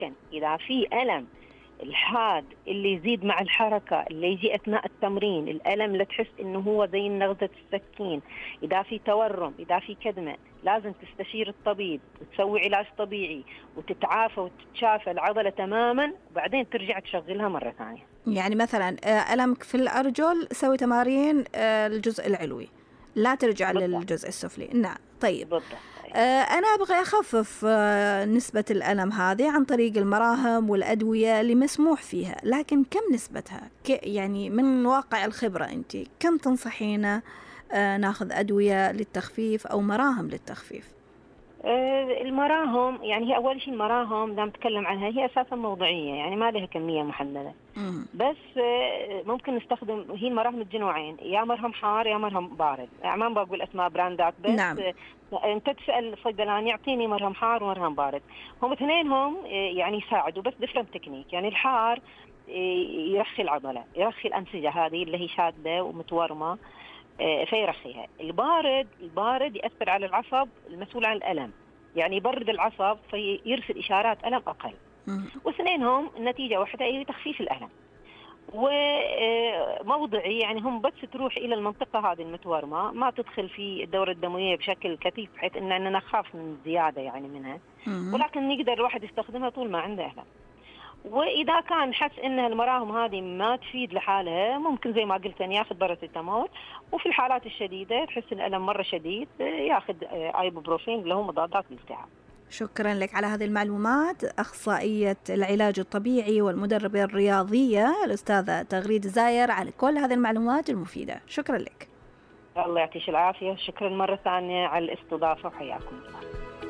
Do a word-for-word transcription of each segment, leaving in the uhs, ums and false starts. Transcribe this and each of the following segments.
إذا في ألم الحاد اللي يزيد مع الحركة، اللي يجي أثناء التمرين، الألم اللي تحس إنه هو زي نغزة السكين، إذا في تورم، إذا في كدمة، لازم تستشير الطبيب وتسوي علاج طبيعي وتتعافى وتتشافى العضلة تماما، وبعدين ترجع تشغلها مرة ثانية. يعني مثلا ألمك في الأرجل سوي تمارين الجزء العلوي، لا ترجع بالضبط للجزء السفلي. نعم. طيب بالضبط. أنا أبغى أخفف نسبة الألم هذه عن طريق المراهم والأدوية اللي مسموح فيها، لكن كم نسبتها؟ يعني من واقع الخبرة أنت كم تنصحينا ناخذ أدوية للتخفيف أو مراهم للتخفيف؟ المراهم يعني هي أول شيء المراهم دام نتكلم عنها هي أساسا موضعية، يعني ما لها كمية محددة، بس ممكن نستخدم هي المراهم الجنوعين، يا مرهم حار يا مرهم بارد، يعني ما بقول أسماء براندات، بس نعم. أنت تسأل الصيدلاني يعطيني مرهم حار ومرهم بارد، هم اثنينهم يعني يساعدوا بس ديفرنت تكنيك. يعني الحار يرخي العضلة، يرخي الأنسجة هذه اللي هي شادة ومتورمة فيرخيها. البارد البارد يأثر على العصب المسؤول عن الألم، يعني يبرد العصب فيرسل إشارات ألم أقل، واثنينهم النتيجة واحدة هي تخفيف الألم. وموضعي يعني هم بس تروح إلى المنطقة هذه المتورمة، ما تدخل في الدورة الدموية بشكل كثيف بحيث إننا نخاف من زيادة يعني منها، ولكن نقدر الواحد يستخدمها طول ما عنده ألم. وإذا كان حس إن المراهم هذه ما تفيد لحالها، ممكن زي ما قلت أن ياخذ باراسيتامول، وفي الحالات الشديدة تحس إن الألم مرة شديد ياخذ ايبوبروفين اللي هو مضادات للالتهاب. شكرا لك على هذه المعلومات أخصائية العلاج الطبيعي والمدربة الرياضية الأستاذة تغريد زاير على كل هذه المعلومات المفيدة. شكرا لك. الله يعطيك العافية، شكرا مرة ثانية على الاستضافة وحياكم الله.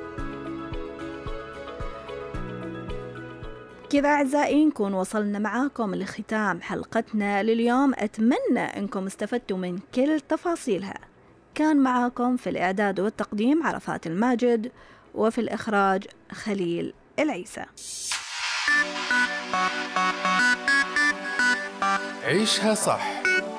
كذا أعزائي نكون وصلنا معاكم لختام حلقتنا لليوم، أتمنى أنكم استفدتوا من كل تفاصيلها. كان معاكم في الإعداد والتقديم عرفات الماجد، وفي الإخراج خليل العيسى. عيشها صح.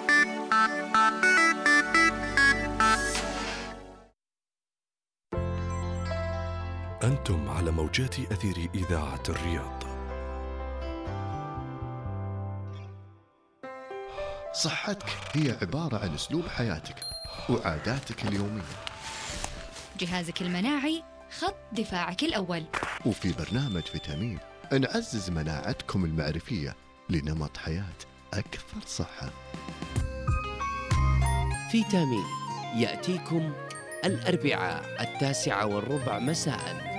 أنتم على موجات أثير إذاعة الرياض. صحتك هي عبارة عن أسلوب حياتك وعاداتك اليومية. جهازك المناعي خط دفاعك الأول. وفي برنامج فيتامين نعزز مناعتكم المعرفية لنمط حياة أكثر صحة. فيتامين يأتيكم الأربعاء التاسعة والربع مساءً.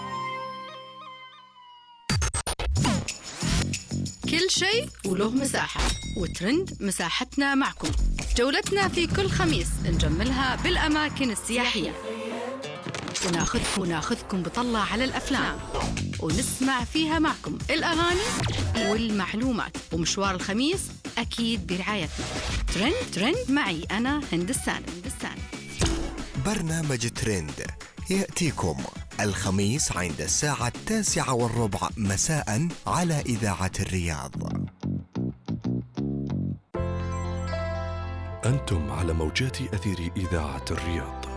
كل شيء وله مساحة، وترند مساحتنا معكم. جولتنا في كل خميس نجملها بالأماكن السياحية، وناخذكم وناخذكم بطلة على الأفلام، ونسمع فيها معكم الأغاني والمعلومات. ومشوار الخميس أكيد برعايتنا. ترند ترند معي أنا هندسان هندسان. برنامج ترند يأتيكم الخميس عند الساعة التاسعة والربع مساء على إذاعة الرياض. أنتم على موجات أثير إذاعة الرياض.